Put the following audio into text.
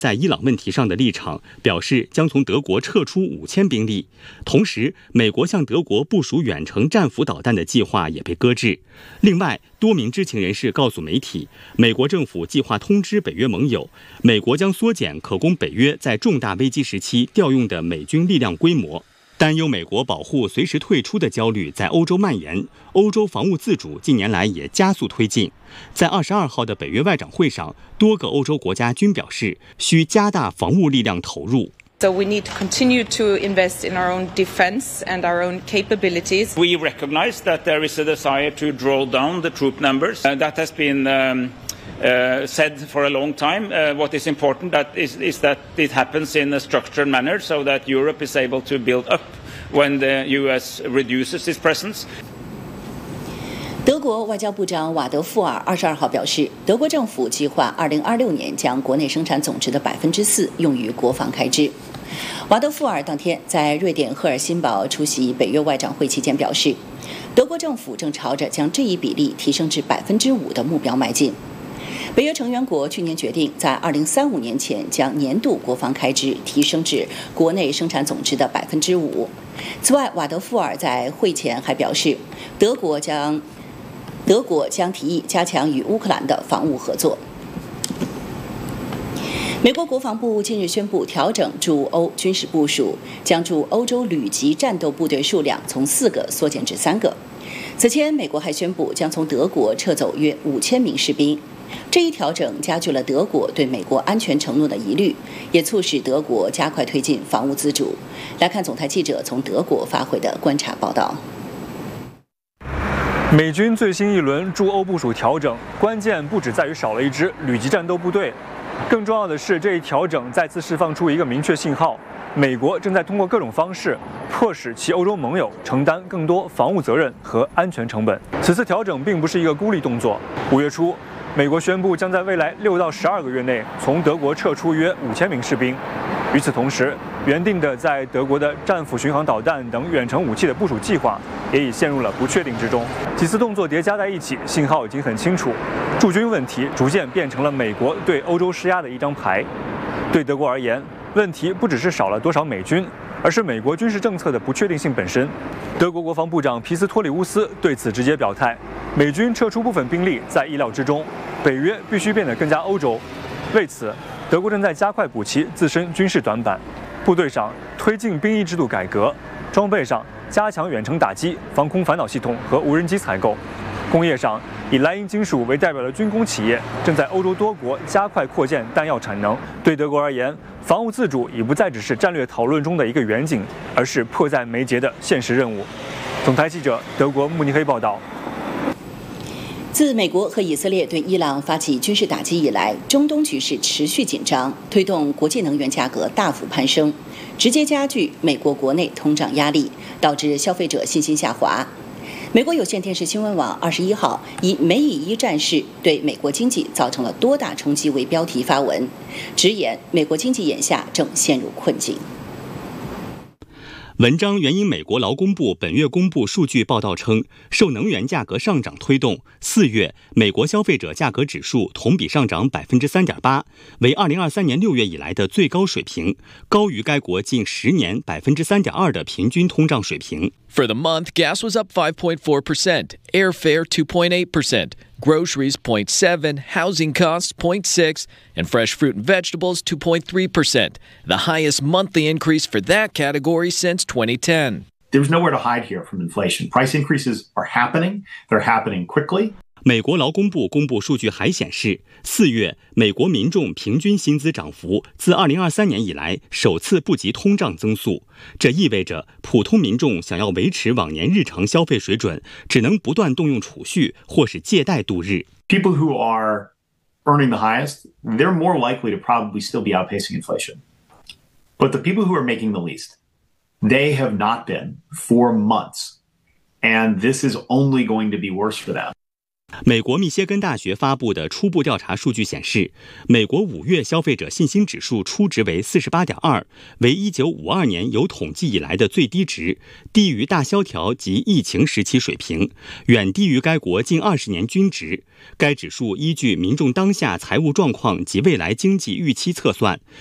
在伊朗问题上的立场，表示将从德国撤出5000兵力。同时，美国向德国部署远程战斧导弹的计划也被搁置。另外，多名知情人士告诉媒体，美国政府计划通知北约盟友，美国将缩减可供北约在重大危机时期调用的美军力量规模。担忧美国保护随时退出的焦虑在欧洲蔓延，欧洲防务自主近年来也加速推进。在22号的北约外长会上，多个欧洲国家均表示需加大防务力量投入。 So we need to continue to invest in our own defense and our own capabilities. We recognize that there is a desire to draw down the troop numbers. That has been said for a long time. What is important is that it happens in a structured manner so that Europe is able to build up when the US reduces its presence. 德国外交部长瓦德富尔22号表示，德国政府计划2026年将国内生产总值的4%用于国防开支。瓦德富尔当天在瑞典赫尔辛堡出席北约外长会期间表示，德国政府正朝着将这一比例提升至5%的目标迈进。北约成员国去年决定在2035年前将年度国防开支提升至国内生产总值的5%。此外，瓦德富尔在会前还表示，德国将提议加强与乌克兰的防务合作。美国国防部近日宣布调整驻欧军事部署，将驻欧洲旅级战斗部队数量从4个缩减至3个。此前，美国还宣布将从德国撤走约5000名士兵。这一调整加剧了德国对美国安全承诺的疑虑，也促使德国加快推进防务自主。来看总台记者从德国发回的观察报道。 美军最新一轮驻欧部署调整，关键不只在于少了一支旅级战斗部队，更重要的是这一调整再次释放出一个明确信号：美国正在通过各种方式迫使其欧洲盟友承担更多防务责任和安全成本。此次调整并不是一个孤立动作。5月初，美国宣布将在未来6到12个月内从德国撤出约5000名士兵。与此同时，原定的在德国的战斧巡航导弹等远程武器的部署计划也已陷入了不确定之中。几次动作叠加在一起，信号已经很清楚，驻军问题逐渐变成了美国对欧洲施压的一张牌。对德国而言，问题不只是少了多少美军，而是美国军事政策的不确定性本身。德国国防部长皮斯托里乌斯对此直接表态，美军撤出部分兵力在意料之中，北约必须变得更加欧洲。为此，德国正在加快补齐自身军事短板，部队上推进兵役制度改革，装备上加强远程打击、防空反导系统和无人机采购，工业上以莱茵金属为代表的军工企业正在欧洲多国加快扩建弹药产能。对德国而言，防务自主已不再只是战略讨论中的一个远景，而是迫在眉睫的现实任务。总台记者德国慕尼黑报道。 自美国和以色列对伊朗发起军事打击以来，中东局势持续紧张，推动国际能源价格大幅攀升，直接加剧美国国内通胀压力，导致消费者信心下滑。美国有线电视新闻网21号以"美以伊战事对美国经济造成了多大冲击"为标题发文，直言美国经济眼下正陷入困境。 文章援引美国劳工部本月公布数据报道称，受能源价格上涨推动，4月美国消费者价格指数同比上涨3.8%，为2023年6月以来的最高水平，高于该国近10年3.2%的平均通胀水平。 For the month, gas was up 5.4%, airfare 2.8%, groceries 0.7%, housing costs 0.6%, and fresh fruit and vegetables 2.3%, the highest monthly increase for that category since 2010. There's nowhere to hide here from inflation. Price increases are happening. They're happening quickly. 美国劳工部公布数据还显示，4月美国民众平均薪资涨幅自2023年以来首次不及通胀增速。这意味着普通民众想要维持往年日常消费水准，只能不断动用储蓄或是借贷度日。 People who are earning the highest, they're more likely to probably still be outpacing inflation. But the people who are making the least, they have not been for months. And this is only going to be worse for them. 美国密歇根大学发布的初步调查数据显示，美国5月消费者信心指数初值为 48.2， 为1952年有统计以来的最低值，低于大萧条及疫情时期水平，远低于该国近20年均值。该指数依据民众当下财务状况及未来经济预期测算，